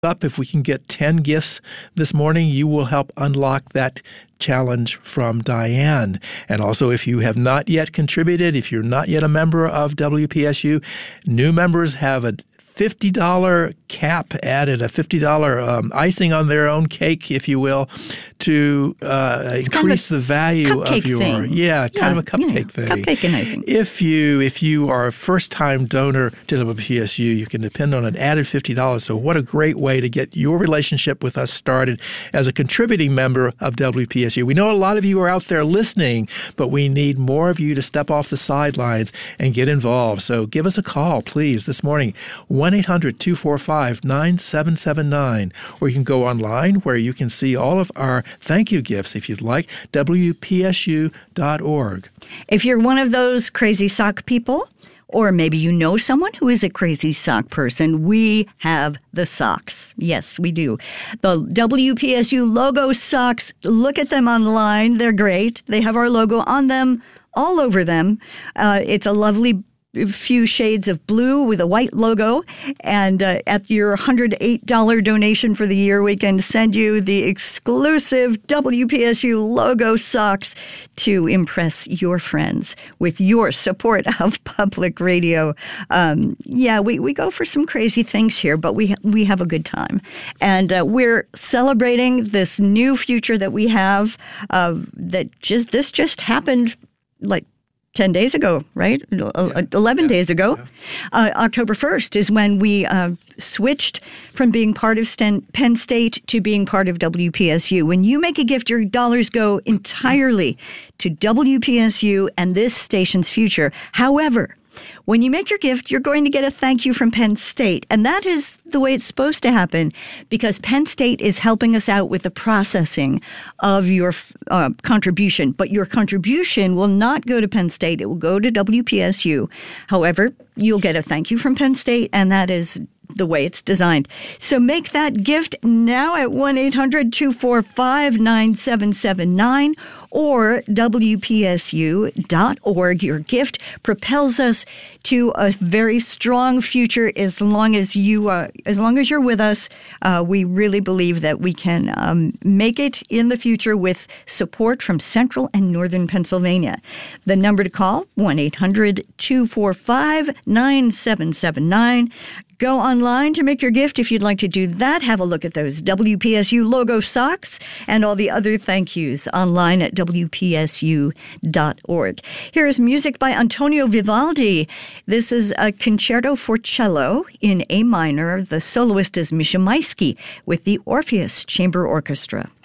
up. If we can get 10 gifts this morning, you will help unlock that challenge from Diane. And also, if you have not yet contributed, if you're not yet a member of WPSU, new members have a $50 cap added, a $50 icing on their own cake, if you will, to increase the value of your thing. Kind of a cupcake thing. Cupcake and icing. If you are a first-time donor to WPSU, you can depend on an added $50. So what a great way to get your relationship with us started as a contributing member of WPSU. We know a lot of you are out there listening, but we need more of you to step off the sidelines and get involved. So give us a call, please, this morning, 1-800-245-9779. Or you can go online where you can see all of our thank you gifts, if you'd like, WPSU.org. If you're one of those crazy sock people, or maybe you know someone who is a crazy sock person, we have the socks. Yes, we do. The WPSU logo socks, look at them online. They're great. They have our logo on them, all over them. It's a lovely few shades of blue with a white logo. And at your $108 donation for the year, we can send you the exclusive WPSU logo socks to impress your friends with your support of public radio. We go for some crazy things here, but we have a good time. And we're celebrating this new future that we have this just happened like 10 days ago, right? 11 days ago. Yeah. October 1st is when we switched from being part of Penn State to being part of WPSU. When you make a gift, your dollars go entirely to WPSU and this station's future. However, when you make your gift, you're going to get a thank you from Penn State. And that is the way it's supposed to happen because Penn State is helping us out with the processing of your contribution. But your contribution will not go to Penn State. It will go to WPSU. However, you'll get a thank you from Penn State, and that is the way it's designed. So make that gift now at 1-800-245-9779 or WPSU.org. Your gift propels us to a very strong future as long as you're with us. We really believe that we can make it in the future with support from Central and Northern Pennsylvania. The number to call, 1-800-245-9779. Go online to make your gift if you'd like to do that. Have a look at those WPSU logo socks and all the other thank yous online at WPSU.org. Here is music by Antonio Vivaldi. This is a concerto for cello in A minor. The soloist is Misha Maisky with the Orpheus Chamber Orchestra.